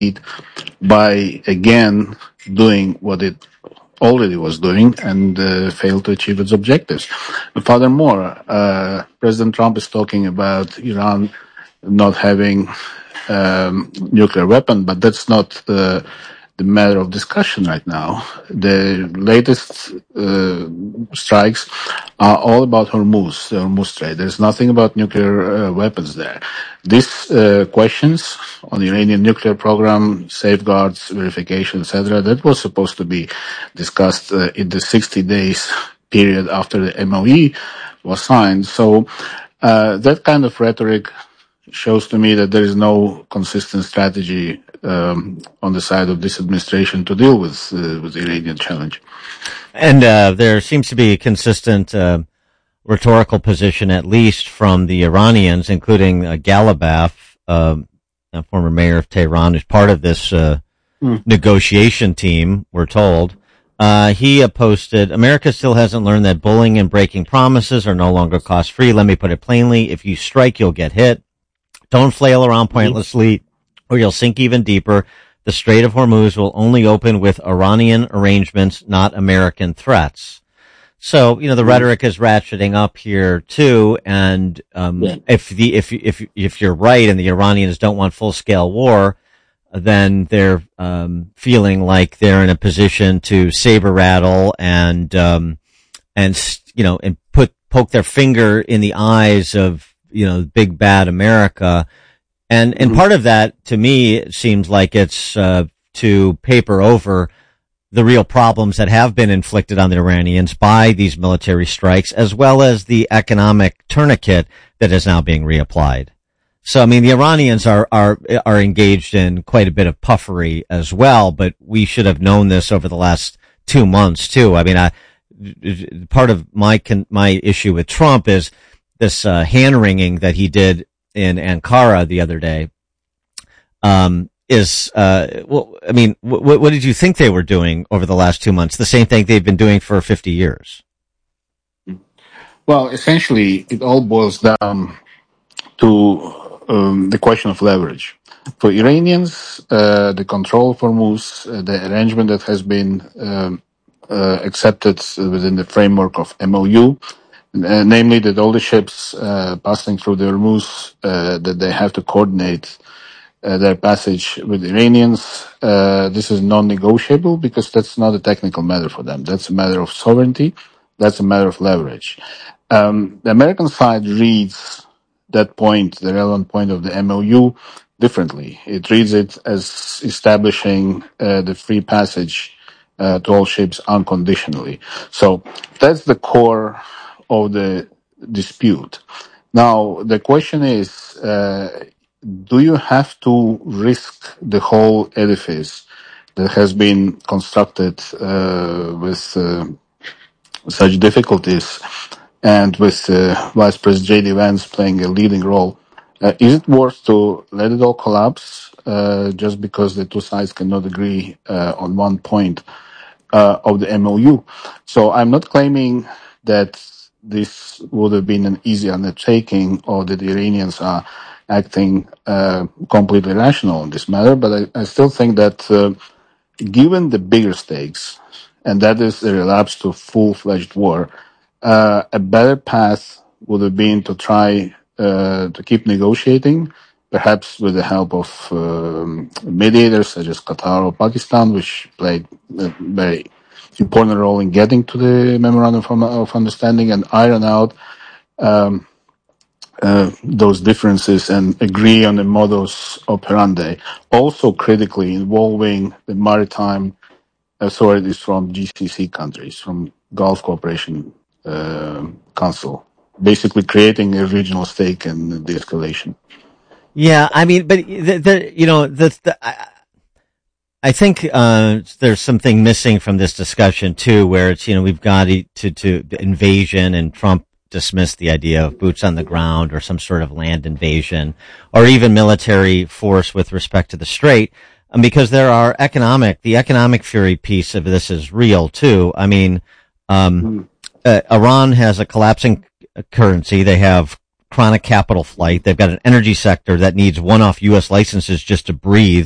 by again doing what it already was doing and failed to achieve its objectives. Furthermore, President Trump is talking about Iran not having nuclear weapon, but that's not the matter of discussion right now. The latest strikes are all about Hormuz, the Hormuz Strait. There's nothing about nuclear weapons there. These questions on the Iranian nuclear program, safeguards, verification, etc., that was supposed to be discussed in the 60 days period after the MOE was signed. So that kind of rhetoric shows to me that there is no consistent strategy on the side of this administration to deal with the Iranian challenge. And there seems to be a consistent rhetorical position, at least from the Iranians, including Ghalibaf, a former mayor of Tehran, who's part of this negotiation team, we're told. He posted, America still hasn't learned that bullying and breaking promises are no longer cost-free. Let me put it plainly. If you strike, you'll get hit. Don't flail around pointlessly, or you'll sink even deeper. The Strait of Hormuz will only open with Iranian arrangements, not American threats. So, the rhetoric is ratcheting up here too. And if you're right, and the Iranians don't want full-scale war, then they're feeling like they're in a position to saber rattle and poke their finger in the eyes of big bad America. And part of that, to me, it seems like it's to paper over the real problems that have been inflicted on the Iranians by these military strikes, as well as the economic tourniquet that is now being reapplied. So, the Iranians are engaged in quite a bit of puffery as well, but we should have known this over the last 2 months too. Part of my issue with Trump is this hand-wringing that he did in Ankara the other day. What did you think they were doing over the last 2 months? The same thing they've been doing for 50 years. Well, essentially, it all boils down to the question of leverage. For Iranians, the control for Hormuz, the arrangement that has been accepted within the framework of MOU, namely that all the ships passing through the Hormuz, that they have to coordinate their passage with Iranians. This is non-negotiable because that's not a technical matter for them. That's a matter of sovereignty. That's a matter of leverage. The American side reads that point, the relevant point of the MOU, differently. It reads it as establishing the free passage to all ships unconditionally. So that's the core of the dispute. Now, the question is, do you have to risk the whole edifice that has been constructed with such difficulties and with Vice President J.D. Vance playing a leading role? Is it worth to let it all collapse just because the two sides cannot agree on one point of the MOU? So I'm not claiming that this would have been an easy undertaking or that the Iranians are acting completely rational in this matter, but I still think that given the bigger stakes, and that is the relapse to full-fledged war, a better path would have been to try to keep negotiating, perhaps with the help of mediators such as Qatar or Pakistan, which played a very important role in getting to the memorandum of understanding and iron out those differences and agree on the modus operandi. Also critically involving the maritime authorities from GCC countries, from Gulf Cooperation Council, basically creating a regional stake in the escalation. Yeah, I think there's something missing from this discussion too, where it's we've got to invasion, and Trump dismissed the idea of boots on the ground or some sort of land invasion or even military force with respect to the Strait, because there are the economic fury piece of this is real too. Iran has a collapsing currency. They have chronic capital flight. They've got an energy sector that needs one-off U.S. licenses just to breathe.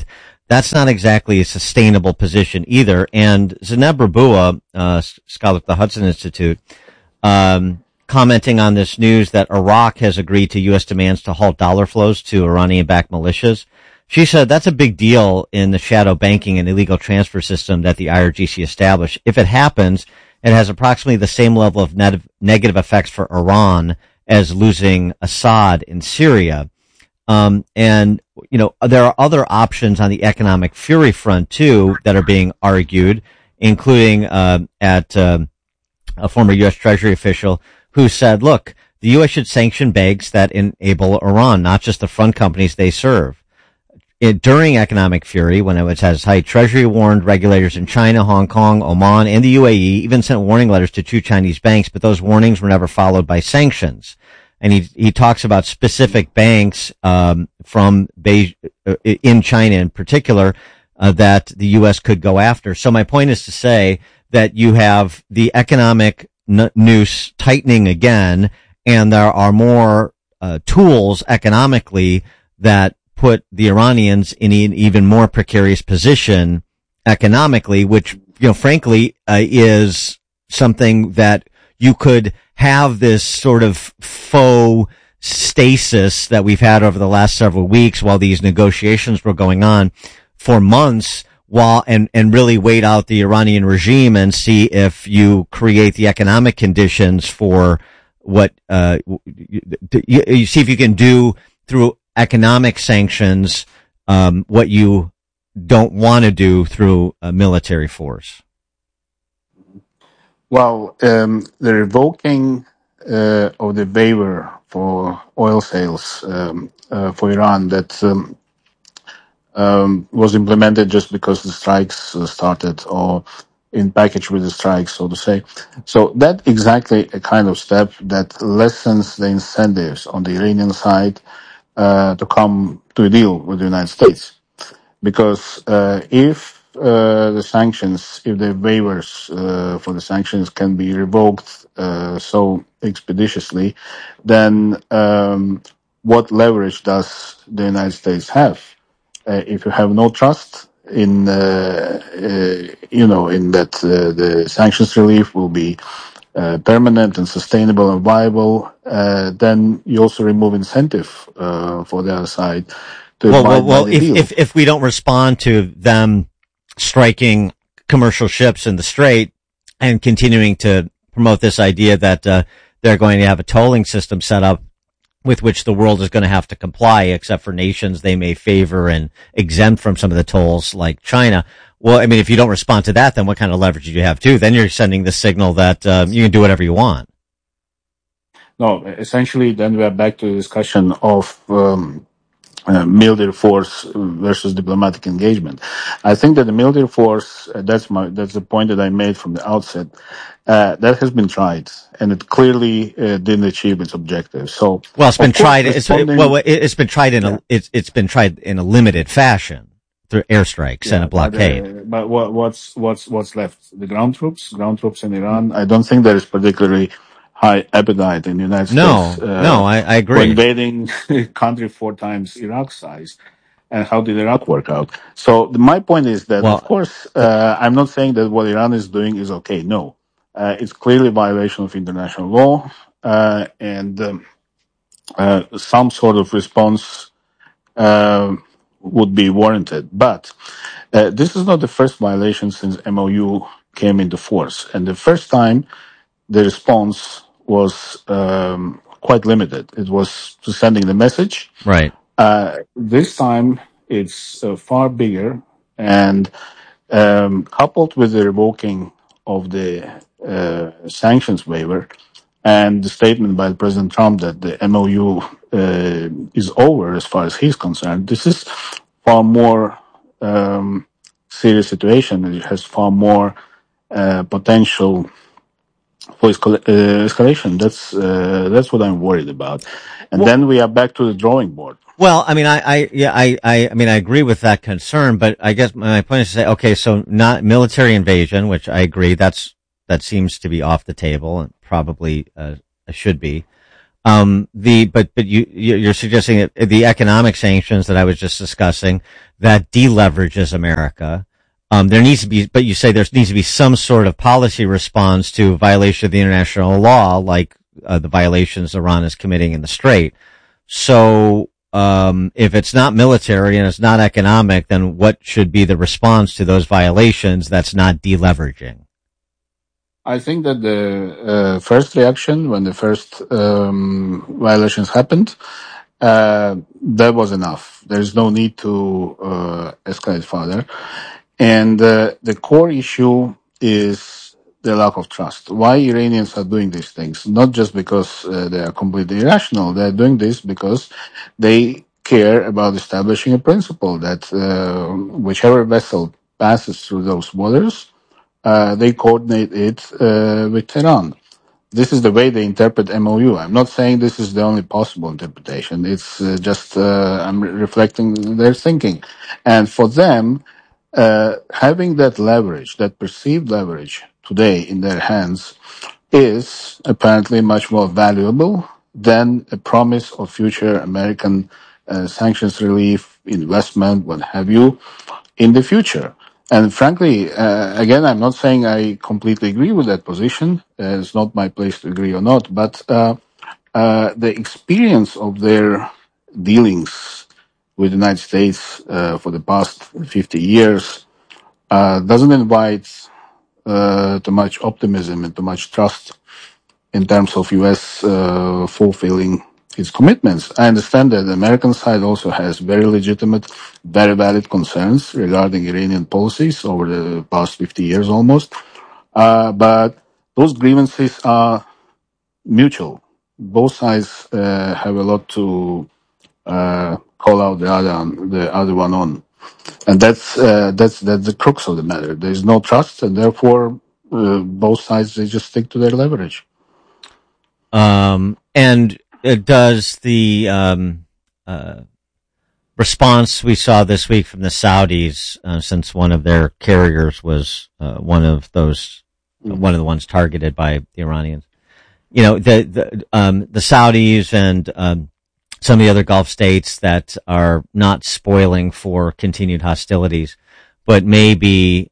that's not exactly a sustainable position either. And Zeneb Rabua, scholar at the Hudson Institute, commenting on this news that Iraq has agreed to U.S. demands to halt dollar flows to Iranian-backed militias. She said that's a big deal in the shadow banking and illegal transfer system that the IRGC established. If it happens, it has approximately the same level of negative effects for Iran as losing Assad in Syria. And, you know, there are other options on the economic fury front too that are being argued, including, at a former U.S. Treasury official who said, look, the U.S. should sanction banks that enable Iran, not just the front companies they serve. During economic fury, when it was at its height, Treasury warned regulators in China, Hong Kong, Oman, and the UAE, even sent warning letters to 2 Chinese banks, but those warnings were never followed by sanctions. And he talks about specific banks from Beijing, in China in particular, that the U.S. could go after. So my point is to say that you have the economic noose tightening again, and there are more tools economically that put the Iranians in an even more precarious position economically, which, you know, frankly, is something that you could have this sort of faux stasis that we've had over the last several weeks while these negotiations were going on for months, and really wait out the Iranian regime and see if you create the economic conditions for what, you see if you can do through economic sanctions, what you don't want to do through a military force. Well, the revoking of the waiver for oil sales for Iran that was implemented just because the strikes started, or in package with the strikes, so to say. So that exactly a kind of step that lessens the incentives on the Iranian side to come to a deal with the United States. Because if the sanctions, if the waivers for the sanctions can be revoked so expeditiously, then what leverage does the United States have? If you have no trust in, in that the sanctions relief will be permanent and sustainable and viable, then you also remove incentive for the other side to abide by the deal. If we don't respond to them striking commercial ships in the Strait and continuing to promote this idea that they're going to have a tolling system set up with which the world is going to have to comply, except for nations they may favor and exempt from some of the tolls like China. Well, I mean, if you don't respond to that, then what kind of leverage do you have too? Then you're sending the signal that you can do whatever you want. No, essentially, then we are back to the discussion of military force versus diplomatic engagement. I think that the military force, that's the point that I made from the outset, that has been tried, and it clearly didn't achieve its objective. So, well, it's been tried. It's been tried it's been tried in a limited fashion through airstrikes and a blockade. But what's left? The ground troops in Iran. I don't think there is particularly high appetite in the United States. No, I agree. For invading a country 4 times Iraq's size. And how did Iraq work out? So my point is that, of course, I'm not saying that what Iran is doing is okay. No. It's clearly a violation of international law, and some sort of response would be warranted. But this is not the first violation since MOU came into force. And the first time, the response was quite limited. It was to sending the message. Right. This time, it's far bigger, and coupled with the revoking of the sanctions waiver and the statement by President Trump that the MOU is over as far as he's concerned, this is far more serious situation. It has far more potential for escalation. That's what I'm worried about. And then we are back to the drawing board. Well, I mean, I mean, I agree with that concern, but I guess my point is to say, okay, so not military invasion, which I agree, that seems to be off the table and probably should be. You're suggesting that the economic sanctions that I was just discussing that deleverages America. There needs to be, but you say there needs to be some sort of policy response to violation of the international law, like the violations Iran is committing in the Strait. So, if it's not military and it's not economic, then what should be the response to those violations that's not deleveraging? I think that the first reaction when the first violations happened, that was enough. There's no need to escalate further. And the core issue is the lack of trust. Why Iranians are doing these things? Not just because they are completely irrational. They're doing this because they care about establishing a principle that whichever vessel passes through those waters, they coordinate it with Tehran. This is the way they interpret MOU. I'm not saying this is the only possible interpretation. It's just I'm reflecting their thinking, and for them, having that leverage, that perceived leverage today in their hands, is apparently much more valuable than a promise of future American sanctions relief, investment, what have you, in the future. And frankly, again, I'm not saying I completely agree with that position. It's not my place to agree or not, but the experience of their dealings with the United States for the past 50 years doesn't invite too much optimism and too much trust in terms of U.S. Fulfilling its commitments. I understand that the American side also has very legitimate, very valid concerns regarding Iranian policies over the past 50 years almost. But those grievances are mutual. Both sides have a lot to call out the other one on, and that's the crux of the matter. There is no trust, and therefore both sides they just stick to their leverage. And does the response we saw this week from the Saudis, since one of their carriers was one of the ones targeted by the Iranians, the Saudis and some of the other Gulf states that are not spoiling for continued hostilities, but maybe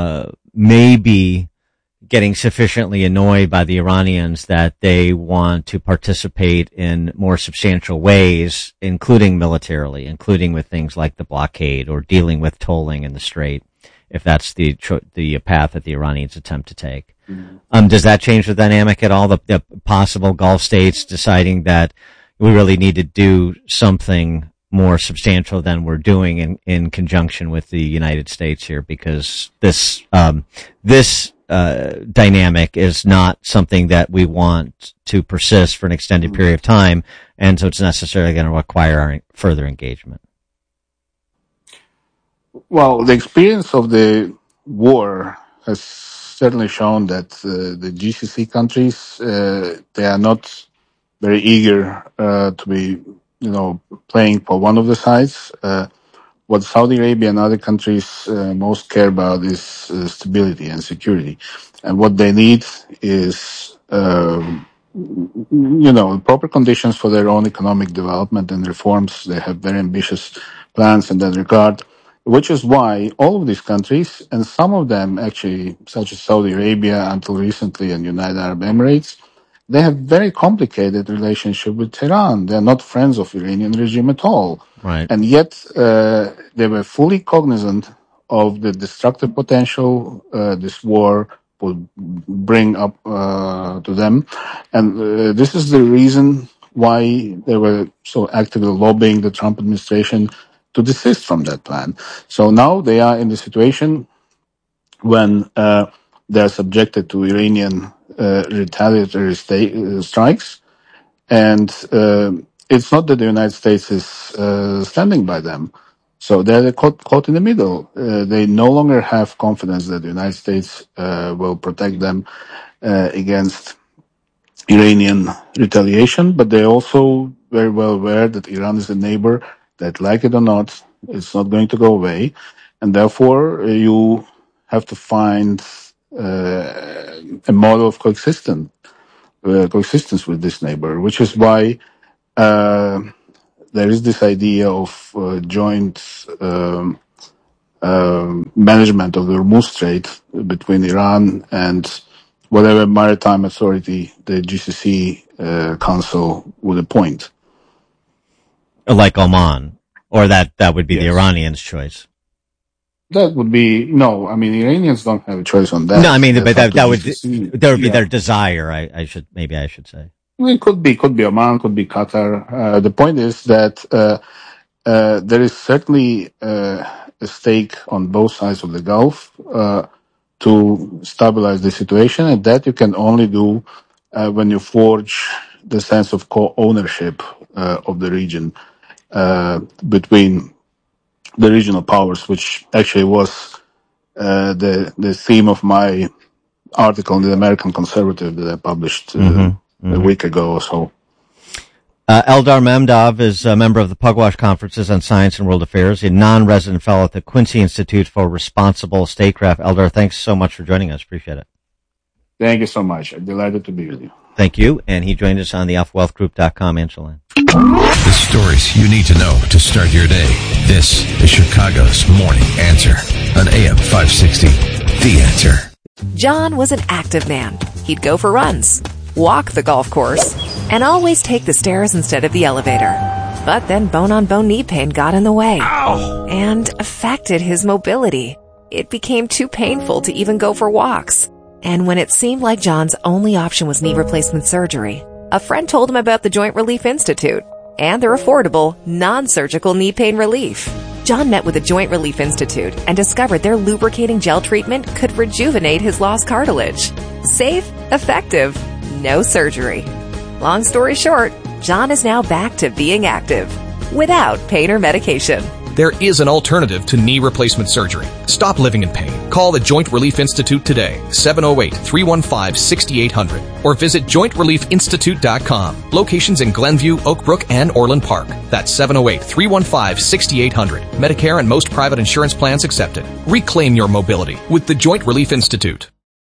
getting sufficiently annoyed by the Iranians that they want to participate in more substantial ways, including militarily, including with things like the blockade or dealing with tolling in the Strait, if that's the path that the Iranians attempt to take. Mm-hmm. Does that change the dynamic at all? The possible Gulf states deciding that we really need to do something more substantial than we're doing in conjunction with the United States here, because this dynamic is not something that we want to persist for an extended period of time, and so it's necessarily going to require our further engagement. Well, the experience of the war has certainly shown that the GCC countries they are not very eager to be, playing for one of the sides. What Saudi Arabia and other countries most care about is stability and security, and what they need is, proper conditions for their own economic development and reforms. They have very ambitious plans in that regard, which is why all of these countries, and some of them actually, such as Saudi Arabia until recently and United Arab Emirates, they have very complicated relationship with Tehran. They're not friends of Iranian regime at all. Right. And yet they were fully cognizant of the destructive potential this war would bring up to them. And this is the reason why they were so actively lobbying the Trump administration to desist from that plan. So now they are in the situation when they are subjected to Iranian retaliatory strikes, and it's not that the United States is standing by them. So they're caught in the middle. They no longer have confidence that the United States will protect them against Iranian retaliation, but they're also very well aware that Iran is a neighbor that, like it or not, it's not going to go away. And therefore, you have to find a model of coexistence coexistence with this neighbor, which is why there is this idea of joint management of the Hormuz Strait between Iran and whatever maritime authority the GCC Council would appoint. Like Oman, or that would be the Yes. Iranians' choice. That would be no. I mean, Iranians don't have a choice on that. No, I mean, but that would GCC. would be their desire. I should say. It could be Oman, could be Qatar. The point is that there is certainly a stake on both sides of the Gulf to stabilize the situation, and that you can only do when you forge the sense of co-ownership of the region between the regional powers, which actually was the theme of my article in the American Conservative that I published a week ago or so. Eldar Mamdov is a member of the Pugwash Conferences on Science and World Affairs, a non-resident fellow at the Quincy Institute for Responsible Statecraft. Eldar, thanks so much for joining us. Appreciate it. Thank you so much. I'm delighted to be with you. Thank you. And he joined us on the alphawealthgroup.com answer line. The stories you need to know to start your day. This is Chicago's Morning Answer on AM 560. The Answer. John was an active man. He'd go for runs, walk the golf course, and always take the stairs instead of the elevator. But then bone-on-bone knee pain got in the way. Ow! And affected his mobility. It became too painful to even go for walks. And when it seemed like John's only option was knee replacement surgery, a friend told him about the Joint Relief Institute and their affordable, non-surgical knee pain relief. John met with the Joint Relief Institute and discovered their lubricating gel treatment could rejuvenate his lost cartilage. Safe, effective, no surgery. Long story short, John is now back to being active without pain or medication. There is an alternative to knee replacement surgery. Stop living in pain. Call the Joint Relief Institute today, 708-315-6800, or visit jointreliefinstitute.com. Locations in Glenview, Oak Brook, and Orland Park. That's 708-315-6800. Medicare and most private insurance plans accepted. Reclaim your mobility with the Joint Relief Institute.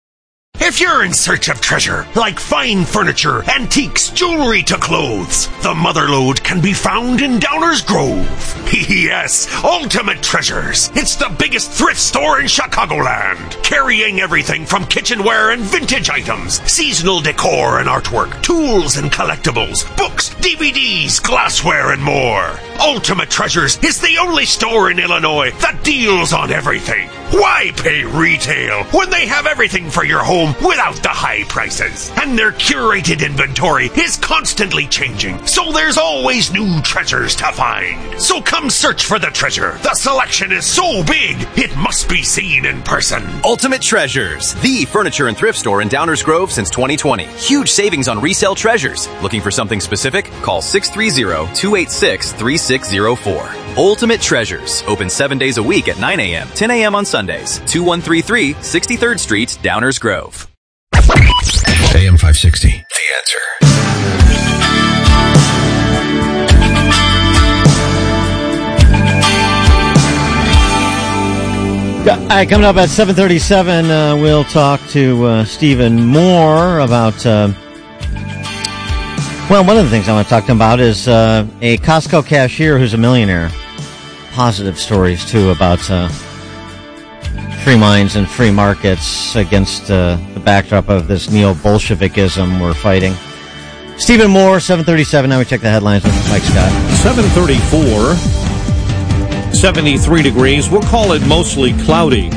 If you're in search of treasure, like fine furniture, antiques, jewelry to clothes, the Motherlode can be found in Downers Grove. Yes, Ultimate Treasures. It's the biggest thrift store in Chicagoland, carrying everything from kitchenware and vintage items, seasonal decor and artwork, tools and collectibles, books, DVDs, glassware, and more. Ultimate Treasures is the only store in Illinois that deals on everything. Why pay retail when they have everything for your home without the high prices? And their curated inventory is constantly changing, so there's always new treasures to find. So come search for the treasure. The selection is so big, it must be seen in person. Ultimate Treasures, the furniture and thrift store in Downers Grove since 2020. Huge savings on resale treasures. Looking for something specific? Call 630-286-3604. Ultimate Treasures, open 7 days a week at 9 a.m., 10 a.m. on Sundays. 2133 63rd Street, Downers Grove. AM 560. The Answer. All right, coming up at 7:37, we'll talk to Stephen Moore about. One of the things I want to talk to him about is a Costco cashier who's a millionaire. Positive stories too about free minds and free markets against the backdrop of this neo-Bolshevikism we're fighting. Stephen Moore, 7:37. Now we check the headlines with Mike Scott. 7:34. 73 degrees. We'll call it mostly cloudy.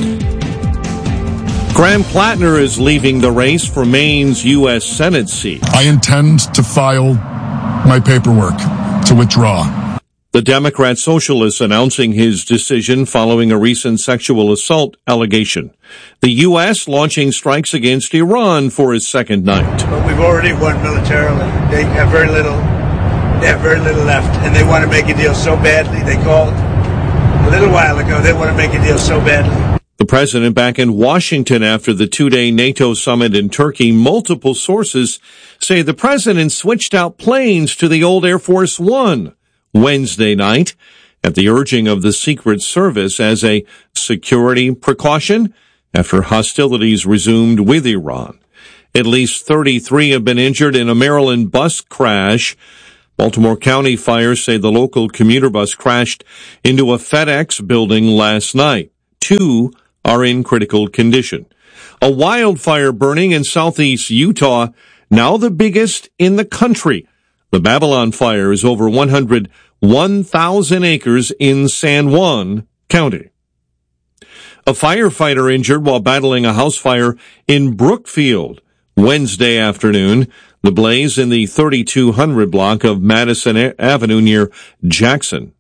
Graham Plattner is leaving the race for Maine's U.S. Senate seat. I intend to file my paperwork to withdraw. The Democrat socialist announcing his decision following a recent sexual assault allegation. The U.S. launching strikes against Iran for its second night. But we've already won militarily. They have very little left, and they want to make a deal so badly. They called a little while ago. They want to make a deal so badly. The president back in Washington after the two-day NATO summit in Turkey. Multiple sources say the president switched out planes to the old Air Force One Wednesday night at the urging of the Secret Service as a security precaution after hostilities resumed with Iran. At least 33 have been injured in a Maryland bus crash. Baltimore County fires say the local commuter bus crashed into a FedEx building last night. 2 are in critical condition. A wildfire burning in southeast Utah, now the biggest in the country. The Babylon fire is over 101,000 acres in San Juan County. A firefighter injured while battling a house fire in Brookfield Wednesday afternoon. The blaze in the 3200 block of Madison Avenue near Jackson.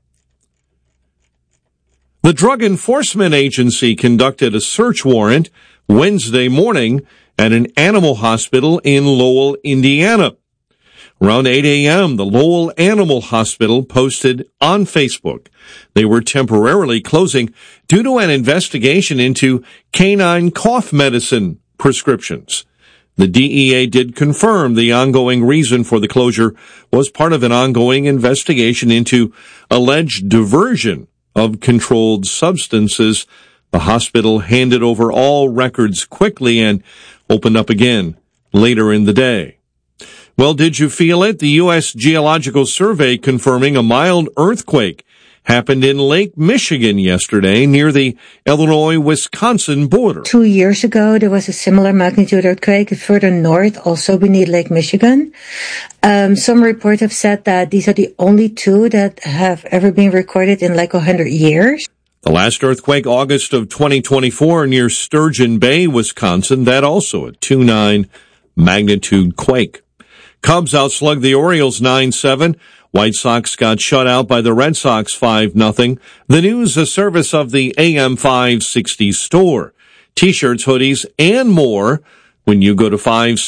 The Drug Enforcement Agency conducted a search warrant Wednesday morning at an animal hospital in Lowell, Indiana. Around 8 a.m., the Lowell Animal Hospital posted on Facebook they were temporarily closing due to an investigation into canine cough medicine prescriptions. The DEA did confirm the ongoing reason for the closure was part of an ongoing investigation into alleged diversion of controlled substances. The hospital handed over all records quickly and opened up again later in the day. Well, did you feel it? The U.S. Geological Survey confirming a mild earthquake happened in Lake Michigan yesterday near the Illinois-Wisconsin border. 2 years ago, there was a similar magnitude earthquake further north, also beneath Lake Michigan. Some reports have said that these are the only 2 that have ever been recorded in like 100 years. The last earthquake, August of 2024, near Sturgeon Bay, Wisconsin, that also a 2.9 magnitude quake. Cubs outslugged the Orioles 9-7. White Sox got shut out by the Red Sox 5-0. The news, a service of the AM 560 store. T-shirts, hoodies, and more when you go to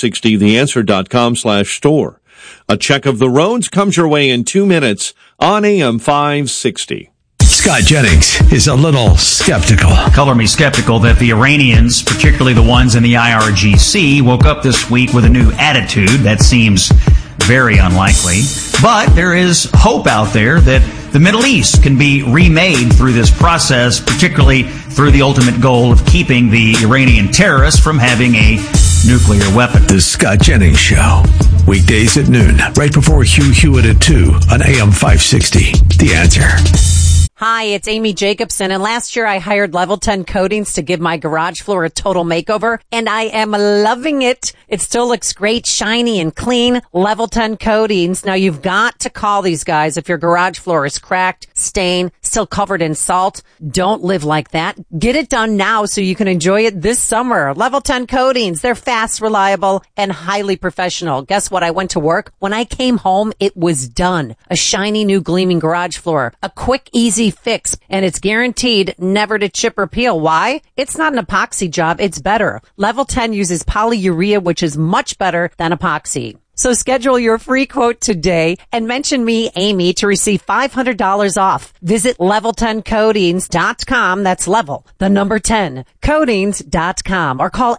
560theanswer.com/store. A check of the roads comes your way in 2 minutes on AM 560. Scott Jennings is a little skeptical. Color me skeptical that the Iranians, particularly the ones in the IRGC, woke up this week with a new attitude. That seems very unlikely. But there is hope out there that the Middle East can be remade through this process, particularly through the ultimate goal of keeping the Iranian terrorists from having a nuclear weapon. The Scott Jennings Show. Weekdays at noon, right before Hugh Hewitt at 2 on AM 560. The Answer. Hi, it's Amy Jacobson, and last year I hired Level 10 Coatings to give my garage floor a total makeover, and I am loving it. It still looks great, shiny and clean. Level 10 Coatings. Now you've got to call these guys if your garage floor is cracked, stained, still covered in salt. Don't live like that. Get it done now so you can enjoy it this summer. Level 10 Coatings. They're fast, reliable, and highly professional. Guess what? I went to work. When I came home, it was done. A shiny new gleaming garage floor. A quick, easy fix, and it's guaranteed never to chip or peel. Why? It's not an epoxy job. It's better. Level 10 uses polyurea, which is much better than epoxy. So schedule your free quote today and mention me, Amy, to receive $500 off. Visit level10coatings.com. That's level, the number 10, coatings.com, or call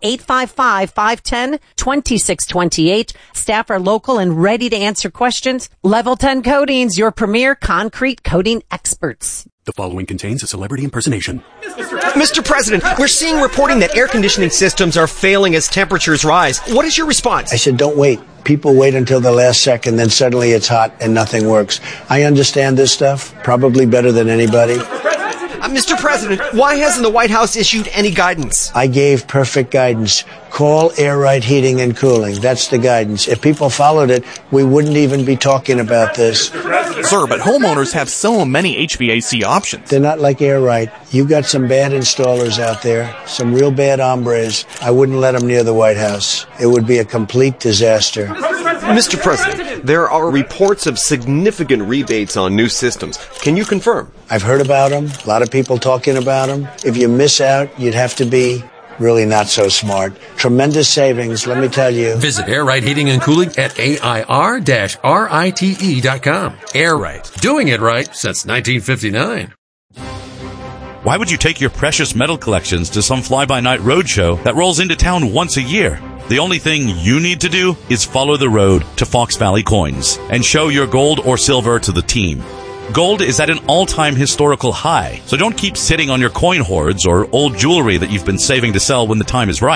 855-510-2628. Staff are local and ready to answer questions. Level 10 Coatings, your premier concrete coating experts. The following contains a celebrity impersonation. Mr. President, we're seeing reporting that air conditioning systems are failing as temperatures rise. What is your response? I said, don't wait. People wait until the last second, then suddenly it's hot and nothing works. I understand this stuff, probably better than anybody. Mr. President, why hasn't the White House issued any guidance? I gave perfect guidance. Call Air Right Heating and Cooling. That's the guidance. If people followed it, we wouldn't even be talking about this. Sir, but homeowners have so many HVAC options. They're not like Air Right. You got some bad installers out there, some real bad hombres. I wouldn't let them near the White House. It would be a complete disaster. Mr. President, there are reports of significant rebates on new systems. Can you confirm? I've heard about them. A lot of people talking about them. If you miss out, you'd have to be really not so smart. Tremendous savings, let me tell you. Visit Air Right Heating and Cooling at AIR-RITE.com. Air Right. Doing it right since 1959. Why would you take your precious metal collections to some fly-by-night roadshow that rolls into town once a year? The only thing you need to do is follow the road to Fox Valley Coins and show your gold or silver to the team. Gold is at an all-time historical high, so don't keep sitting on your coin hoards or old jewelry that you've been saving to sell when the time is right.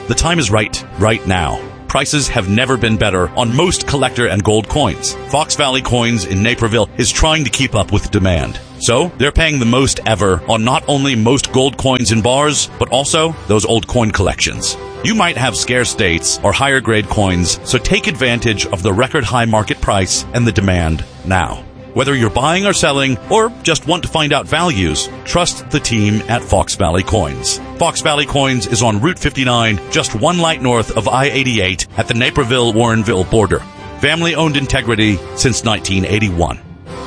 The time is right now. Prices have never been better on most collector and gold coins. Fox Valley Coins in Naperville is trying to keep up with demand. So they're paying the most ever on not only most gold coins in bars, but also those old coin collections. You might have scarce dates or higher grade coins, so take advantage of the record high market price and the demand now. Whether you're buying or selling, or just want to find out values, trust the team at Fox Valley Coins. Fox Valley Coins is on Route 59, just one light north of I-88 at the Naperville-Warrenville border. Family-owned integrity since 1981.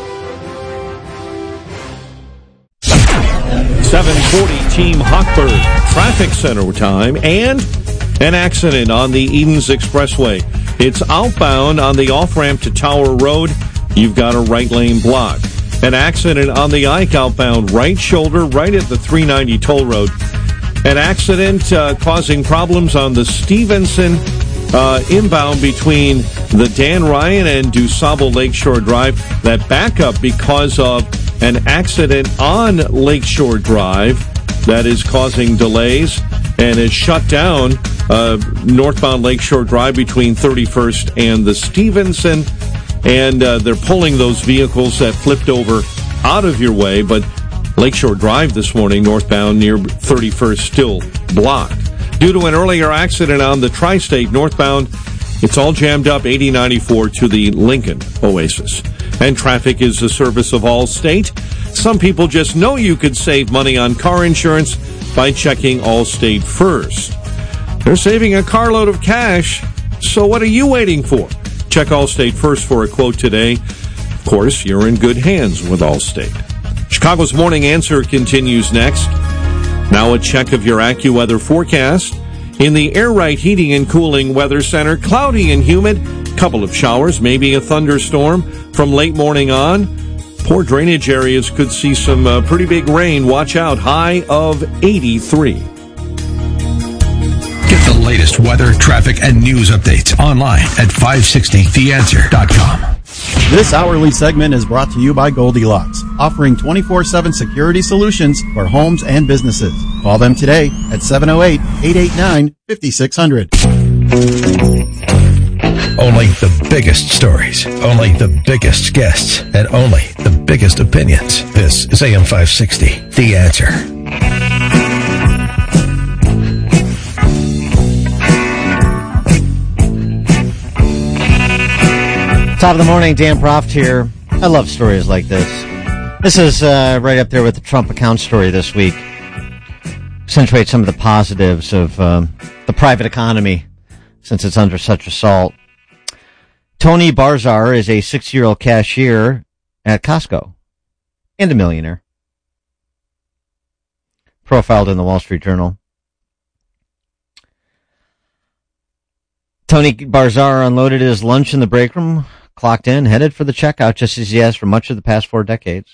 7:40 Team Hochberg traffic center time and an accident on the Edens Expressway. It's outbound on the off-ramp to Tower Road. You've got a right lane block. An accident on the Ike outbound right shoulder right at the 390 toll road. An accident causing problems on the Stevenson inbound between the Dan Ryan and DuSable Lakeshore Drive. That backup because of an accident on Lakeshore Drive that is causing delays and is shut down northbound Lakeshore Drive between 31st and the Stevenson. And they're pulling those vehicles that flipped over out of your way, but Lakeshore Drive this morning, northbound near 31st, still blocked. Due to an earlier accident on the Tri-State northbound, it's all jammed up 8094 to the Lincoln Oasis. And traffic is the service of Allstate. Some people just know you could save money on car insurance by checking Allstate first. They're saving a carload of cash, so what are you waiting for? Check Allstate first for a quote today. Of course, you're in good hands with Allstate. Chicago's Morning Answer continues next. Now a check of your AccuWeather forecast. In the Air Right Heating and Cooling Weather Center, cloudy and humid. Couple of showers, maybe a thunderstorm from late morning on. Poor drainage areas could see some pretty big rain. Watch out. High of 83. Get the latest weather, traffic, and news updates online at 560theanswer.com. This hourly segment is brought to you by Goldilocks, offering 24/7 security solutions for homes and businesses. Call them today at 708-889-5600. Only the biggest stories, only the biggest guests, and only the biggest opinions. This is AM 560, The Answer. Top of the morning, Dan Proft here. I love stories like this. This is right up there with the Trump account story this week. Accentuate some of the positives of the private economy since it's under such assault. Tony Barzar is a 60-year-old cashier at Costco and a millionaire. Profiled in the Wall Street Journal. Tony Barzar unloaded his lunch in the break room, clocked in, headed for the checkout, just as he has for much of the past 4 decades.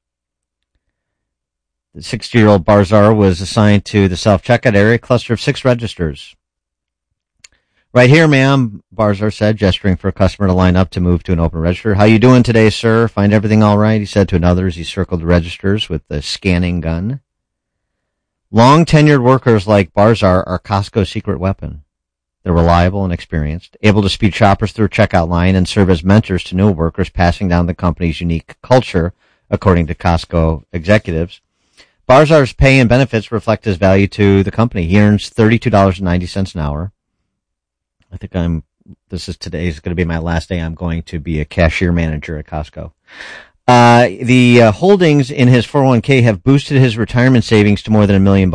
The 60-year-old Barzar was assigned to the self-checkout area, a cluster of 6 registers. Right here, ma'am, Barzar said, gesturing for a customer to line up to move to an open register. How you doing today, sir? Find everything all right? He said to another as he circled the registers with the scanning gun. Long-tenured workers like Barzar are Costco's secret weapon. They're reliable and experienced, able to speed shoppers through a checkout line and serve as mentors to new workers, passing down the company's unique culture, according to Costco executives. Barzar's pay and benefits reflect his value to the company. He earns $32.90 an hour. I think today's going to be my last day. I'm going to be a cashier manager at Costco. The holdings in his 401k have boosted his retirement savings to more than $1 million.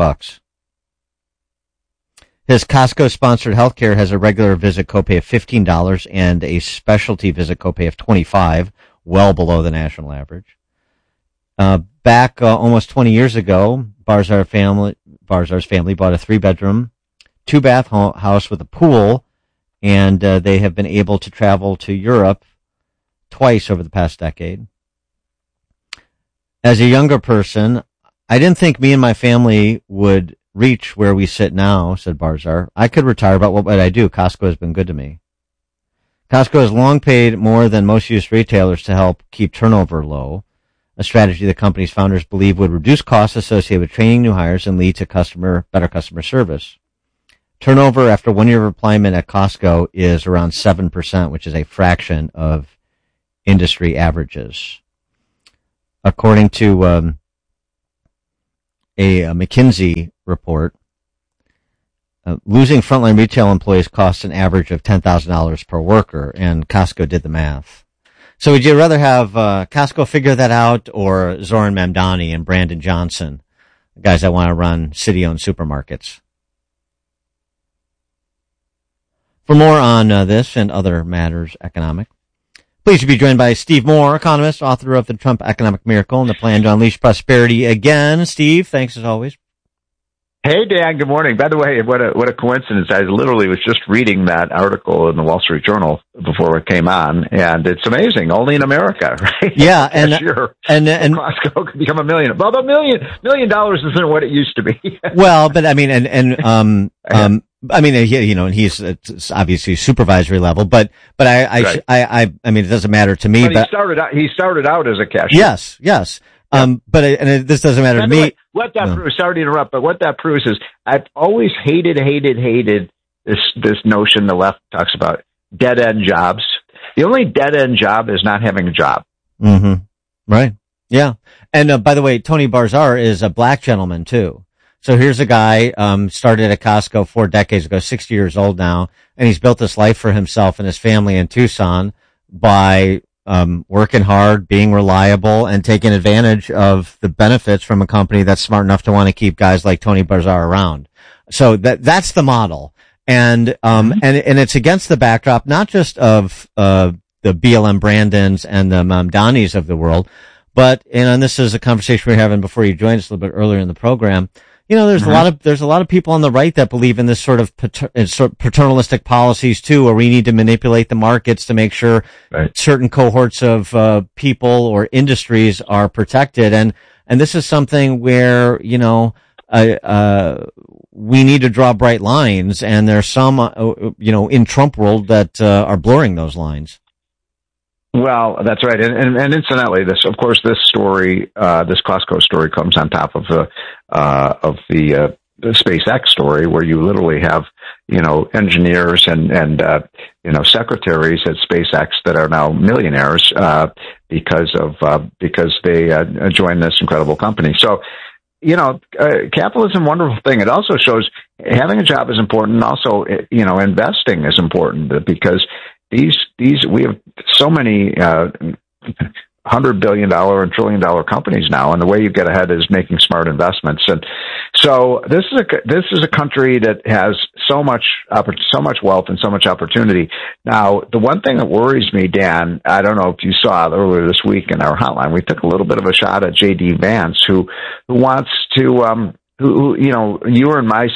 His Costco-sponsored healthcare has a regular visit copay of $15 and a specialty visit copay of $25, well below the national average. Back almost 20 years ago, Barzar's family bought a 3-bedroom, 2-bath house with a pool, and they have been able to travel to Europe twice over the past decade. As a younger person, I didn't think me and my family would reach where we sit now, said Barzar. I could retire, but what would I do? Costco has been good to me. Costco has long paid more than most U.S. retailers to help keep turnover low, a strategy the company's founders believe would reduce costs associated with training new hires and lead to better customer service. Turnover after 1 year of employment at Costco is around 7%, which is a fraction of industry averages. According to a McKinsey report, losing frontline retail employees costs an average of $10,000 per worker, and Costco did the math. So would you rather have Costco figure that out or Zoran Mamdani and Brandon Johnson, the guys that want to run city-owned supermarkets? For more on this and other matters economic, pleased to be joined by Steve Moore, economist, author of The Trump Economic Miracle and the Plan to Unleash Prosperity Again. Steve, thanks as always. Hey, Dan, good morning. By the way, what a coincidence. I literally was just reading that article in the Wall Street Journal before it came on, and it's amazing. Only in America, right? Yeah, and Costco could become $1 million. Well, $1 million isn't what it used to be. Well, but I mean, I mean, you know, and he's it's obviously supervisory level, but I mean, it doesn't matter to me. But he started out as a cashier. Yes. Yeah. This doesn't matter to me. What that proves, sorry to interrupt, but what that proves is I've always hated this notion the left talks about dead end jobs. The only dead end job is not having a job. Mm-hmm. Right. Yeah. And by the way, Tony Barzar is a black gentleman too. So here's a guy, started at Costco 4 decades ago, 60 years old now, and he's built this life for himself and his family in Tucson by working hard, being reliable, and taking advantage of the benefits from a company that's smart enough to want to keep guys like Tony Barzar around. So that's the model. And it's against the backdrop, not just of, the BLM Brandons and the Mamdanis of the world, but, and this is a conversation we were having before you joined us a little bit earlier in the program. You know, there's a lot of people on the right that believe in this sort of paternalistic policies too, where we need to manipulate the markets to make sure certain cohorts of people or industries are protected. And this is something where, you know, we need to draw bright lines, and there's some, you know, in Trump world that are blurring those lines. Well, that's right. And incidentally, this story, this Costco story comes on top of the SpaceX story, where you literally have, you know, engineers and you know, secretaries at SpaceX that are now millionaires, because they joined this incredible company. So, you know, capitalism, wonderful thing. It also shows having a job is important. Also, you know, investing is important, because we have so many $100 billion and $1 trillion companies now, and the way you get ahead is making smart investments. And so this is a country that has so much wealth and so much opportunity. Now, the one thing that worries me, Dan, I don't know if you saw earlier this week in our hotline, we took a little bit of a shot at J.D. Vance, who wants to who you know, you and my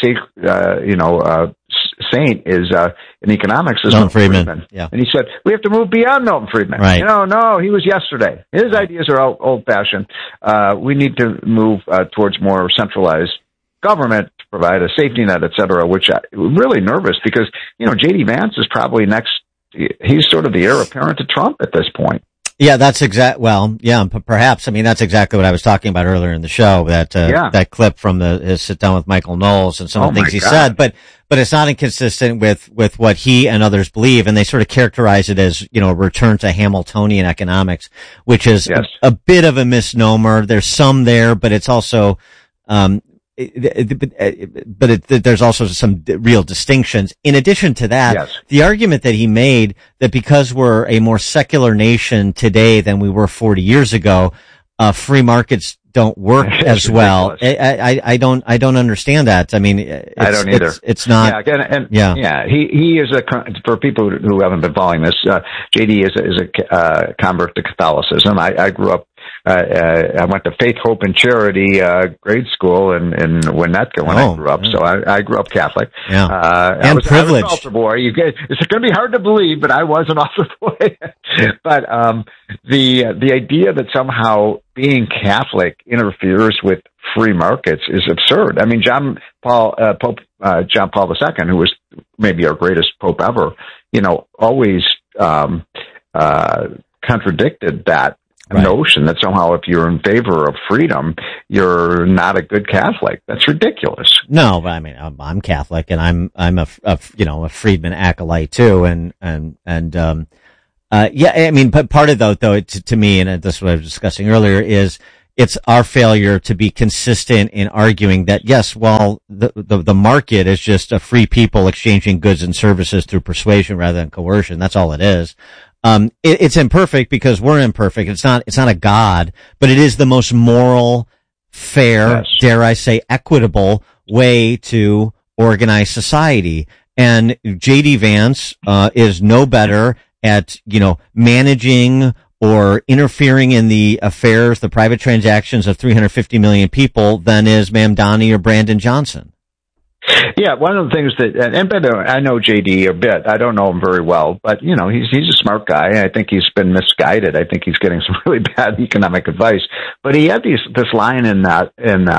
saint is in economics is Milton Friedman. Yeah. And he said, we have to move beyond Milton Friedman. Right. You know, no, he was yesterday. His ideas are old fashioned. We need to move towards more centralized government to provide a safety net, et cetera, which I'm really nervous because, you know, J.D. Vance is probably he's sort of the heir apparent to Trump at this point. Yeah, perhaps. I mean, that's exactly what I was talking about earlier in the show, that clip from his sit down with Michael Knowles and some of the things he said, but it's not inconsistent with what he and others believe. And they sort of characterize it as, you know, a return to Hamiltonian economics, which is a bit of a misnomer. There's some there, but it's also, there's also some real distinctions. In addition to that, the argument that he made that because we're a more secular nation today than we were 40 years ago, free markets don't work as well. I don't understand that. I mean, I don't either. It's not. He is for people who haven't been following this, JD is a convert to Catholicism. I grew up, I went to Faith, Hope, and Charity, grade school in Winnetka when I grew up. So I grew up Catholic. Yeah. I was an altar boy. It's going to be hard to believe, but I was an altar boy. But, the idea that somehow being Catholic interferes with free markets is absurd. I mean, Pope John Paul II, who was maybe our greatest pope ever, you know, always contradicted that notion that somehow if you're in favor of freedom, you're not a good Catholic. That's ridiculous. No, but I mean, I'm Catholic, and I'm a Friedman acolyte too, yeah, I mean, but part of though, to me, and this is what I was discussing earlier, is it's our failure to be consistent in arguing that, yes, well, the market is just a free people exchanging goods and services through persuasion rather than coercion. That's all it is. It's imperfect because we're imperfect. It's not a God, but it is the most moral, fair, dare I say, equitable way to organize society. And J.D. Vance, is no better at, managing or interfering in the affairs, the private transactions of 350 million people than is Mamdani or Brandon Johnson. Yeah, one of the things that, I know JD a bit. I don't know him very well, but he's a smart guy. I think he's been misguided. I think he's getting some really bad economic advice. But he had this line in that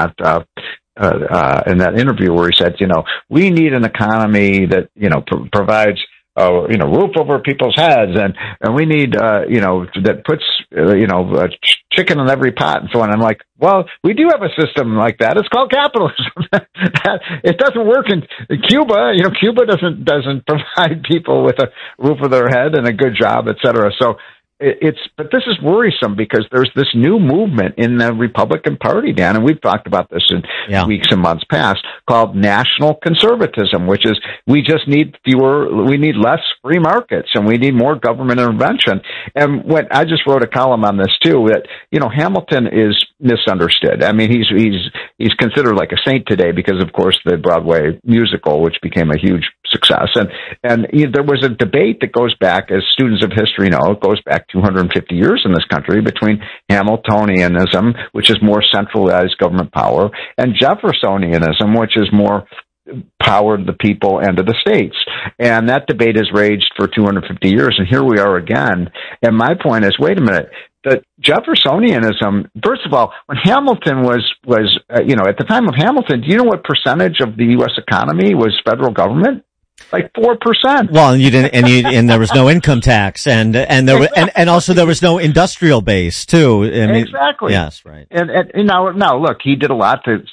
interview where he said, we need an economy that provides roof over people's heads, and we need, that puts, chicken in every pot and so on. I'm like, well, we do have a system like that. It's called capitalism. It doesn't work in Cuba. Cuba doesn't provide people with a roof over their head and a good job, et cetera. So but this is worrisome because there's this new movement in the Republican Party, Dan, and we've talked about this in weeks and months past, called national conservatism, which is we need less free markets and we need more government intervention. And I just wrote a column on this too, that, Hamilton is misunderstood. I mean, he's considered like a saint today because, of course, the Broadway musical, which became a huge success. And there was a debate that goes back, as students of history know, it goes back 250 years in this country between Hamiltonianism, which is more centralized government power, and Jeffersonianism, which is more power to the people and to the states. And that debate has raged for 250 years, and here we are again. And my point is, wait a minute, that Jeffersonianism, first of all, when Hamilton was at the time of Hamilton, do you know what percentage of the U.S. economy was federal government? Like 4%. Well, and there was no income tax, and also there was no industrial base too. Exactly. Yes, right. And now, look, he did a lot to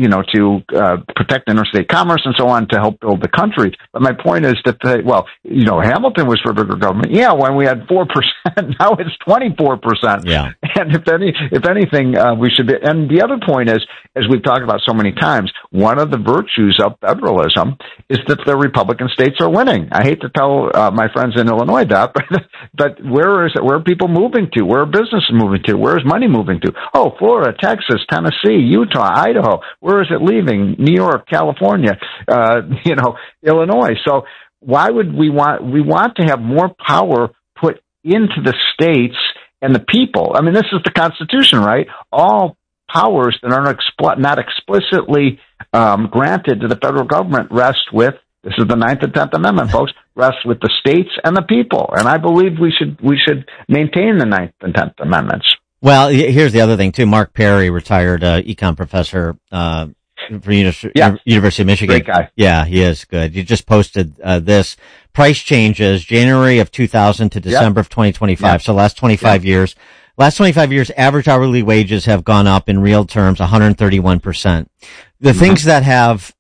protect interstate commerce and so on to help build the country. But my point is that Hamilton was for bigger government. Yeah, when we had 4%, now it's 24%. Yeah. And if anything, we should be. And the other point is, as we've talked about so many times, one of the virtues of federalism is that the Republican states are winning. I hate to tell my friends in Illinois that, but where are people moving to? Where are businesses moving to? Where is money moving to? Oh, Florida, Texas, Tennessee, Utah, Idaho. Where is it leaving? New York, California, Illinois. So why would we want to have more power put into the states and the people? I mean, this is the Constitution, right? All powers that are not explicitly granted to the federal government rest with, this is the 9th and 10th Amendment, folks, rest with the states and the people. And I believe we should maintain the 9th and 10th Amendments. Well, here's the other thing too. Mark Perry, retired econ professor from University of Michigan. Great guy. Yeah, he is good. You just posted this. Price changes January of 2000 to December of 2025. Yep. So last 25 years. Last 25 years, average hourly wages have gone up in real terms 131%. The things that have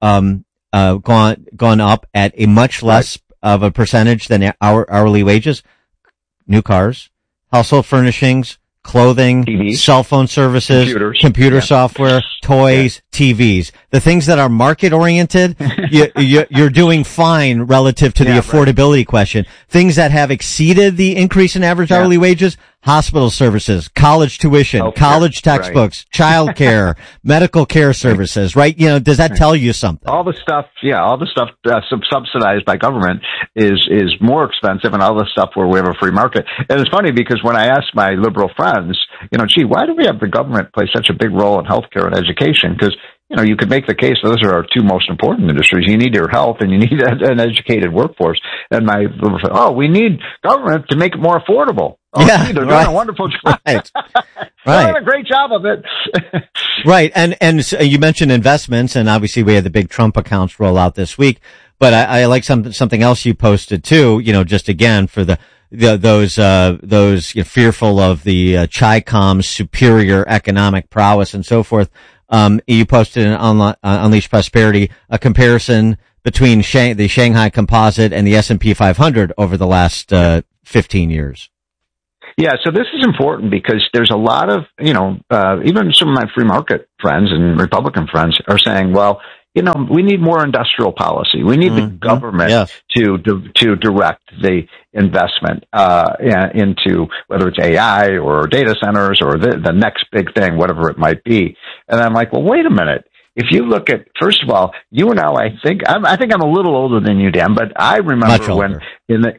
gone up at a much less of a percentage than our hourly wages: new cars, household furnishings, clothing, TVs, cell phone services, computer software, toys, TVs. The things that are market oriented, you're doing fine relative to the affordability question. Things that have exceeded the increase in average hourly wages: hospital services, college tuition, college textbooks, child care, medical care services, right? Does that tell you something? All the stuff subsidized by government is more expensive, and all the stuff where we have a free market. And it's funny because when I ask my liberal friends, gee, why do we have the government play such a big role in healthcare and education? Because you could make the case those are our two most important industries. You need your health and you need an educated workforce. And my liberal friend, we need government to make it more affordable. They're doing a wonderful job. Right. They're doing a great job of it. Right. And so you mentioned investments, and obviously we had the big Trump accounts roll out this week. But I like something else you posted too, just again for the those fearful of the Chi-Com's superior economic prowess and so forth. You posted on Unleash Prosperity a comparison between the Shanghai Composite and the S&P 500 over the last 15 years. Yeah, so this is important because there's a lot of, even some of my free market friends and Republican friends are saying, well, we need more industrial policy. We need the government to direct the investment into whether it's AI or data centers or the next big thing, whatever it might be. And I'm like, well, wait a minute. If you look at, first of all, you and I think I'm a little older than you, Dan, but I remember when in the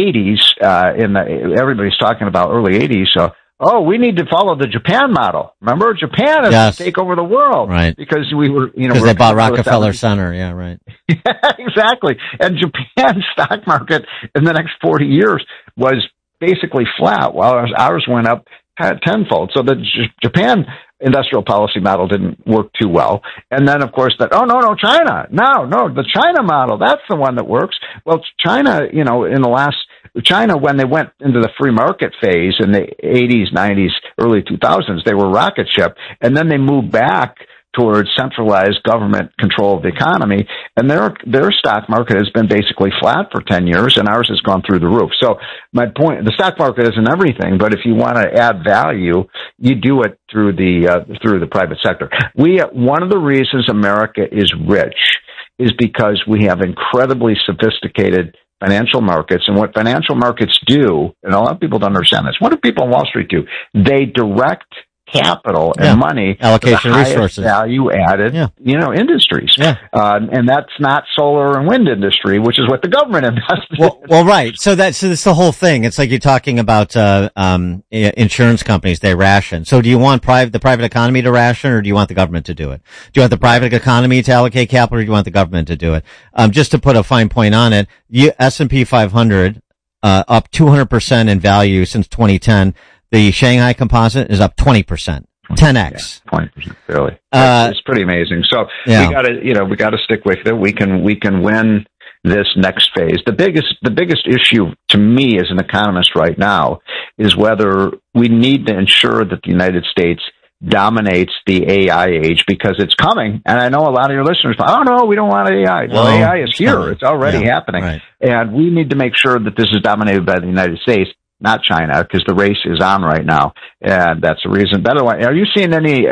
80s, everybody's talking about early 80s. So, we need to follow the Japan model. Remember, Japan is to take over the world, right? Because we were, because they bought Rockefeller Center, yeah, right. Yeah, exactly. And Japan's stock market in the next 40 years was basically flat, while ours went up tenfold. So the Japan industrial policy model didn't work too well. And then, of course, China. No, the China model, that's the one that works. Well, China, China, when they went into the free market phase in the 80s, 90s, early 2000s, they were rocket ship. And then they moved back towards centralized government control of the economy. And their stock market has been basically flat for 10 years, and ours has gone through the roof. So my point, the stock market isn't everything, but if you want to add value, you do it through the private sector. One of the reasons America is rich is because we have incredibly sophisticated financial markets. And what financial markets do, and a lot of people don't understand this, what do people on Wall Street do? They direct capital and money allocation to the highest resources, value added, industries. Yeah. And that's not solar and wind industry, which is what the government invests in. Well, right. So that's the whole thing. It's like you're talking about, insurance companies, they ration. So do you want the private economy to ration, or do you want the government to do it? Do you want the private economy to allocate capital, or do you want the government to do it? Just to put a fine point on it, S&P 500, up 200% in value since 2010. The Shanghai Composite is up 20%, 10x. 20%, really. It's pretty amazing. So we gotta stick with it. We can win this next phase. The biggest issue to me as an economist right now is whether we need to ensure that the United States dominates the AI age, because it's coming. And I know a lot of your listeners, no, we don't want AI. Well, AI is here. It's already happening. Right. And we need to make sure that this is dominated by the United States, not China, because the race is on right now, and that's the reason. By the way, are you seeing any,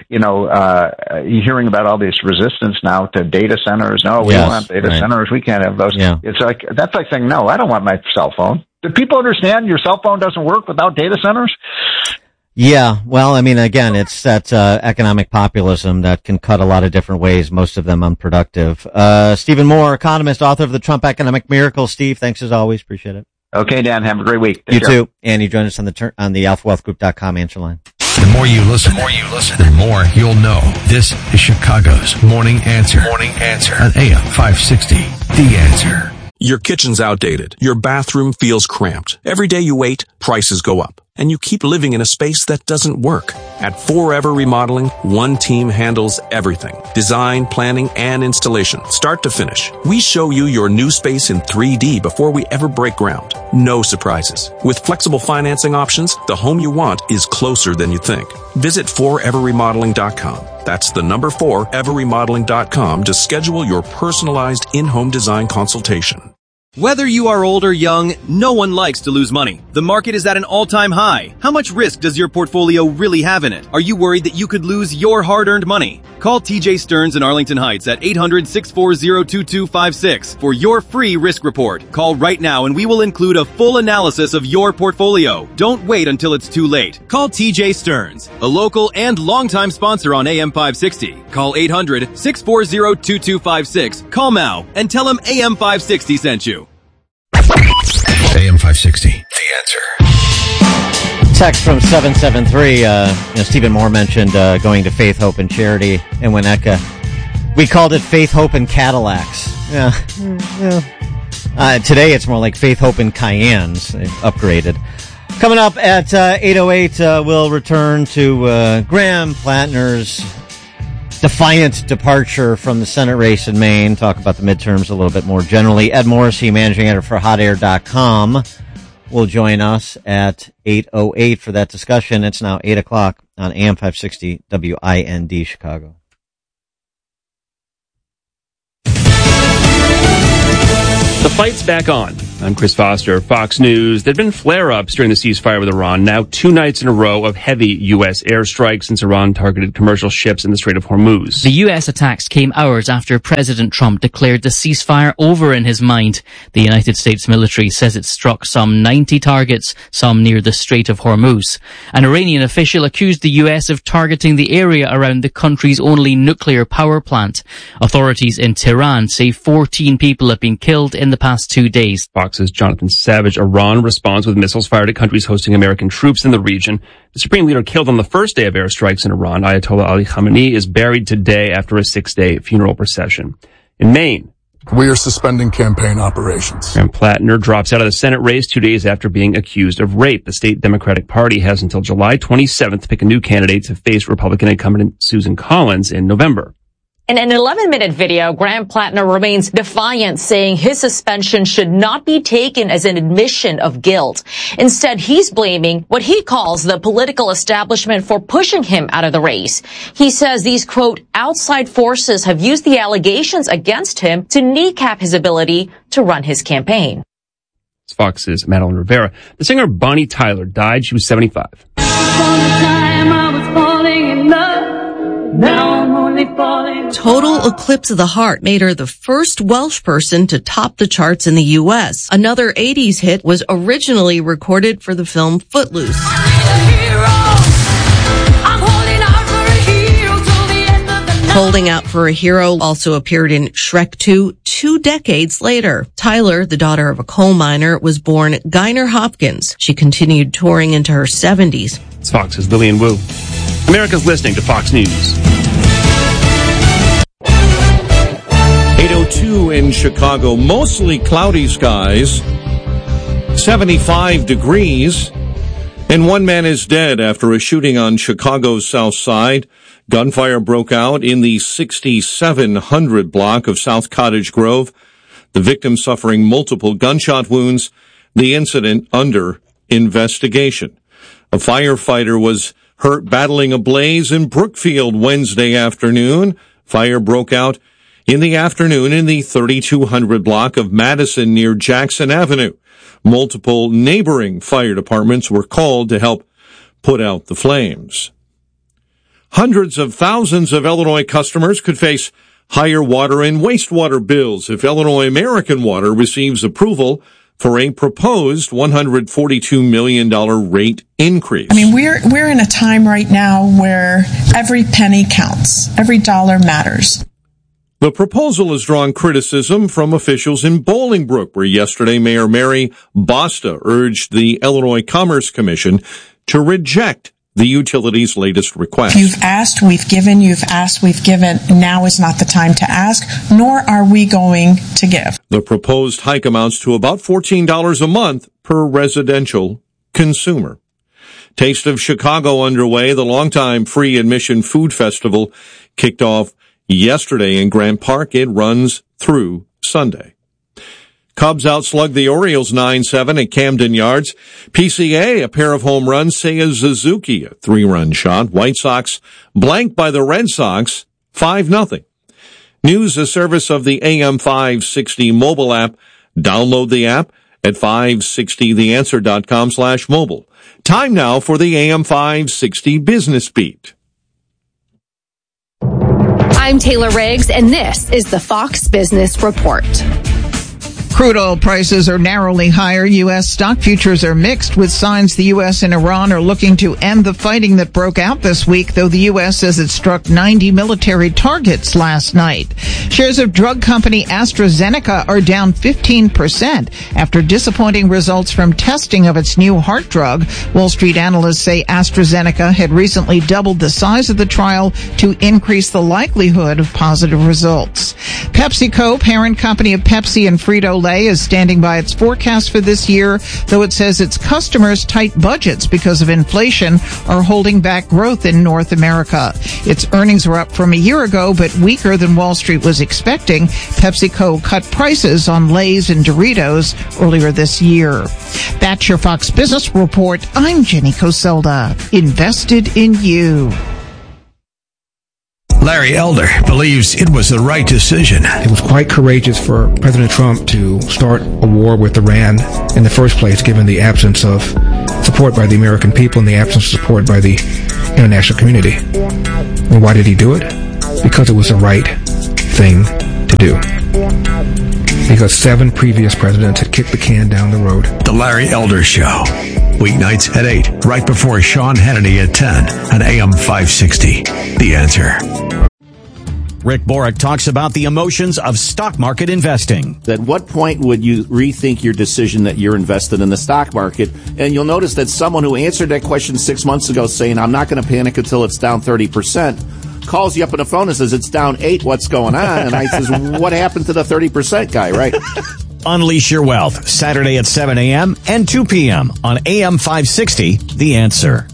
you hearing about all this resistance now to data centers? No, we don't want data centers. We can't have those. Yeah. That's like saying, no, I don't want my cell phone. Do people understand your cell phone doesn't work without data centers? Yeah, well, I mean, again, it's that economic populism that can cut a lot of different ways, most of them unproductive. Stephen Moore, economist, author of The Trump Economic Miracle. Steve, thanks as always. Appreciate it. Okay, Dan, have a great week. You too. And you join us on the alphawealthgroup.com answer line. The more you listen, the more you'll know. This is Chicago's Morning Answer. Morning Answer on AM 560. The Answer. Your kitchen's outdated. Your bathroom feels cramped. Every day you wait, prices go up. And you keep living in a space that doesn't work. At Forever Remodeling, one team handles everything. Design, planning, and installation, start to finish. We show you your new space in 3D before we ever break ground. No surprises. With flexible financing options, the home you want is closer than you think. Visit foreverremodeling.com. That's the number 4everremodeling.com to schedule your personalized in-home design consultation. Whether you are old or young, no one likes to lose money. The market is at an all-time high. How much risk does your portfolio really have in it? Are you worried that you could lose your hard-earned money? Call TJ Stearns in Arlington Heights at 800-640-2256 for your free risk report. Call right now and we will include a full analysis of your portfolio. Don't wait until it's too late. Call TJ Stearns, a local and longtime sponsor on AM 560. Call 800-640-2256. Call now and tell him AM 560 sent you. AM 560, The Answer. Text from 773, Stephen Moore mentioned going to Faith, Hope, and Charity in Winnetka. We called it Faith, Hope, and Cadillacs. Yeah. Today it's more like Faith, Hope, and Cayennes. They've upgraded. Coming up at 8:08, we'll return to Graham Plattner's defiant departure from the Senate race in Maine. Talk about the midterms a little bit more generally. Ed Morrissey, managing editor for HotAir.com, will join us at 8:08 for that discussion. It's now 8 o'clock on AM 560 WIND Chicago. The fight's back on. I'm Chris Foster, Fox News. There've been flare-ups during the ceasefire with Iran, now 2 nights in a row of heavy U.S. airstrikes since Iran targeted commercial ships in the Strait of Hormuz. The U.S. attacks came hours after President Trump declared the ceasefire over in his mind. The United States military says it struck some 90 targets, some near the Strait of Hormuz. An Iranian official accused the U.S. of targeting the area around the country's only nuclear power plant. Authorities in Tehran say 14 people have been killed in the past 2 days. Fox's Jonathan Savage. Iran responds with missiles fired at countries hosting American troops in the region. The supreme leader killed on the first day of airstrikes in Iran, Ayatollah Ali Khamenei, is buried today after a 6-day funeral procession. In Maine, we are suspending campaign operations. Graham Plattner drops out of the Senate race 2 days after being accused of rape. The state Democratic Party has until July 27th to pick a new candidate to face Republican incumbent Susan Collins in November. In an 11-minute video, Graham Plattner remains defiant, saying his suspension should not be taken as an admission of guilt. Instead, he's blaming what he calls the political establishment for pushing him out of the race. He says these, quote, outside forces have used the allegations against him to kneecap his ability to run his campaign. Fox's Madeline Rivera. The singer Bonnie Tyler died. She was 75. Total Eclipse of the Heart made her the first Welsh person to top the charts in the U.S. Another 80s hit was originally recorded for the film Footloose. Holding Out for a Hero also appeared in Shrek 2 decades later. Tyler, the daughter of a coal miner, was born Gaynor Hopkins. She continued touring into her 70s. It's Fox's Lillian Wu. America's listening to Fox News. 8:02 in Chicago, mostly cloudy skies, 75 degrees, and one man is dead after a shooting on Chicago's South Side. Gunfire broke out in the 6700 block of South Cottage Grove. The victim suffering multiple gunshot wounds. The incident under investigation. A firefighter was hurt battling a blaze in Brookfield Wednesday afternoon. Fire broke out in the afternoon in the 3200 block of Madison near Jackson Avenue. Multiple neighboring fire departments were called to help put out the flames. Hundreds of thousands of Illinois customers could face higher water and wastewater bills if Illinois American Water receives approval for a proposed $142 million rate increase. I mean, we're in a time right now where every penny counts. Every dollar matters. The proposal has drawn criticism from officials in Bolingbrook, where yesterday Mayor Mary Bosta urged the Illinois Commerce Commission to reject the utility's latest request. You've asked, we've given. You've asked, we've given. Now is not the time to ask, nor are we going to give. The proposed hike amounts to about $14 a month per residential consumer. Taste of Chicago underway. The longtime free admission food festival kicked off yesterday in Grant Park. It runs through Sunday. Cubs outslug the Orioles 9-7 at Camden Yards. PCA, a pair of home runs. Seiya Suzuki, a 3-run shot. White Sox blanked by the Red Sox 5-0. News, a service of the AM 560 mobile app. Download the app at 560theanswer.com/mobile. Time now for the AM 560 Business Beat. I'm Taylor Riggs, and this is the Fox Business Report. Crude oil prices are narrowly higher. U.S. stock futures are mixed, with signs the U.S. and Iran are looking to end the fighting that broke out this week, though the U.S. says it struck 90 military targets last night. Shares of drug company AstraZeneca are down 15% after disappointing results from testing of its new heart drug. Wall Street analysts say AstraZeneca had recently doubled the size of the trial to increase the likelihood of positive results. PepsiCo, parent company of Pepsi and Frito-Lay, is standing by its forecast for this year, though it says its customers' tight budgets because of inflation are holding back growth in North America. Its earnings were up from a year ago, but weaker than Wall Street was expecting. PepsiCo cut prices on Lay's and Doritos earlier this year. That's your Fox Business Report. I'm Jenny Coselda. Invested in you. Larry Elder believes it was the right decision. It was quite courageous for President Trump to start a war with Iran in the first place, given the absence of support by the American people and the absence of support by the international community. And why did he do it? Because it was the right thing to do. Because 7 previous presidents had kicked the can down the road. The Larry Elder Show. Weeknights at 8, right before Sean Hannity at 10 on AM 560. The Answer. Rick Borick talks about the emotions of stock market investing. At what point would you rethink your decision that you're invested in the stock market? And you'll notice that someone who answered that question 6 months ago saying, I'm not going to panic until it's down 30%, calls you up on the phone and says, it's down 8, what's going on? And I says, what happened to the 30% guy, right? Unleash your wealth, Saturday at 7 a.m. and 2 p.m. on AM 560, The Answer.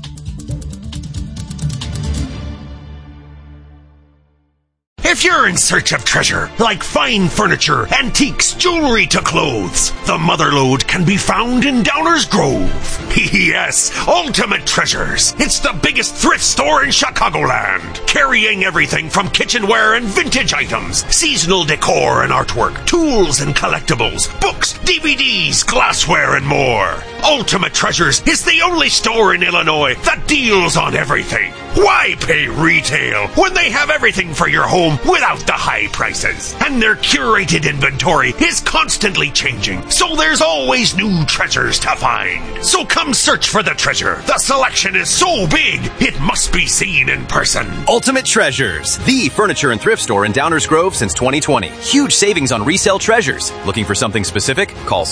If you're in search of treasure, like fine furniture, antiques, jewelry to clothes, the Motherlode can be found in Downers Grove. Yes, Ultimate Treasures. It's the biggest thrift store in Chicagoland, carrying everything from kitchenware and vintage items, seasonal decor and artwork, tools and collectibles, books, DVDs, glassware, and more. Ultimate Treasures is the only store in Illinois that deals on everything. Why pay retail when they have everything for your home without the high prices? And their curated inventory is constantly changing, so there's always new treasures to find. So come search for the treasure. The selection is so big, it must be seen in person. Ultimate Treasures, the furniture and thrift store in Downers Grove since 2020. Huge savings on resale treasures. Looking for something specific? Call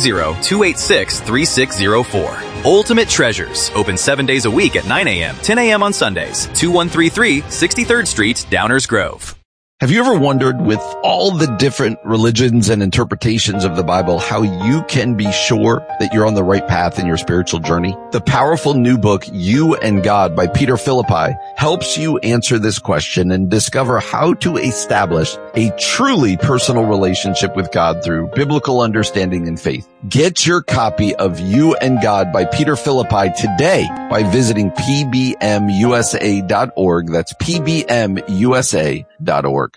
630-286-3604. Ultimate Treasures, open 7 days a week at 9 a.m., 10 a.m. on Sundays. 2133 63rd Street, Downers Grove. Have you ever wondered, with all the different religions and interpretations of the Bible, how you can be sure that you're on the right path in your spiritual journey? The powerful new book, You and God by Peter Philippi, helps you answer this question and discover how to establish a truly personal relationship with God through biblical understanding and faith. Get your copy of You and God by Peter Philippi today by visiting pbmusa.org. That's pbmusa.org.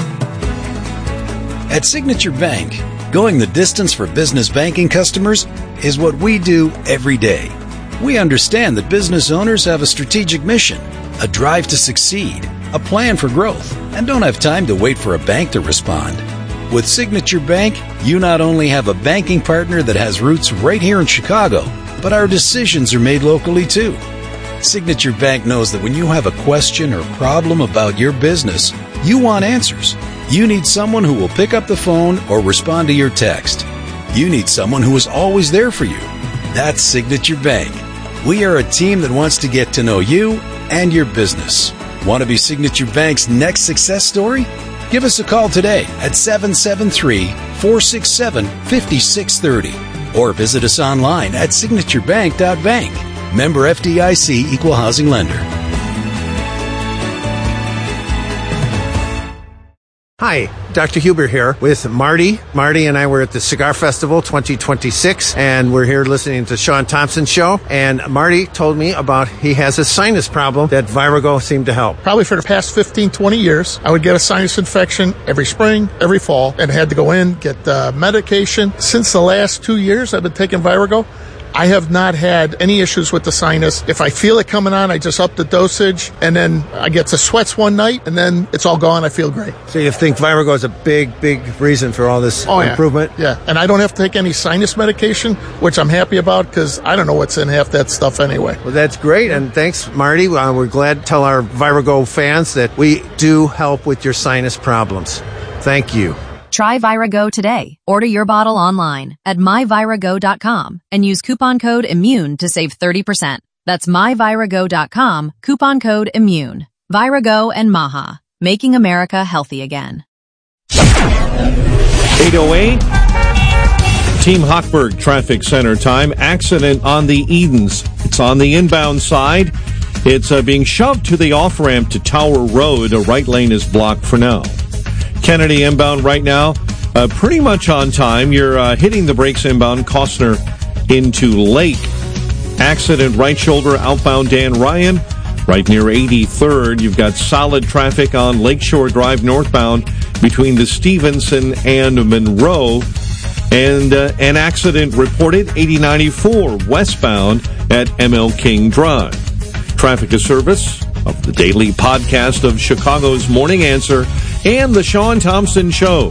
At Signature Bank, going the distance for business banking customers is what we do every day. We understand that business owners have a strategic mission, a drive to succeed, a plan for growth, and don't have time to wait for a bank to respond. With Signature Bank, you not only have a banking partner that has roots right here in Chicago, but our decisions are made locally too. Signature Bank knows that when you have a question or problem about your business, you want answers. You need someone who will pick up the phone or respond to your text. You need someone who is always there for you. That's Signature Bank. We are a team that wants to get to know you and your business. Want to be Signature Bank's next success story? Give us a call today at 773-467-5630 or visit us online at signaturebank.bank. Member FDIC, Equal Housing Lender. Hi, Dr. Huber here with Marty. Marty and I were at the Cigar Festival 2026, and we're here listening to Sean Thompson's show. And Marty told me about he has a sinus problem that Virago seemed to help. Probably for the past 15, 20 years, I would get a sinus infection every spring, every fall, and had to go in, get medication. Since the last 2 years, I've been taking Virago. I have not had any issues with the sinus. If I feel it coming on, I just up the dosage, and then I get the sweats one night, and then it's all gone. I feel great. So you think Virago is a big reason for all this improvement? Yeah, and I don't have to take any sinus medication, which I'm happy about because I don't know what's in half that stuff anyway. Well, that's great, and thanks, Marty. We're glad to tell our Virago fans that we do help with your sinus problems. Thank you. Try Virago today. Order your bottle online at myvirago.com and use coupon code IMMUNE to save 30%. That's myvirago.com, coupon code IMMUNE. Virago and Maha, making America healthy again. 8:08. Team Hochberg Traffic Center time. Accident on the Edens. It's on the inbound side. It's being shoved to the off-ramp to Tower Road. A right lane is blocked for now. Kennedy inbound right now. Pretty much on time. You're hitting the brakes inbound. Costner into Lake. Accident right shoulder outbound Dan Ryan. Right near 83rd. You've got solid traffic on Lakeshore Drive northbound between the Stevenson and Monroe. And an accident reported 8094 westbound at ML King Drive. Traffic is service of the daily podcast of Chicago's Morning Answer and the Sean Thompson Show.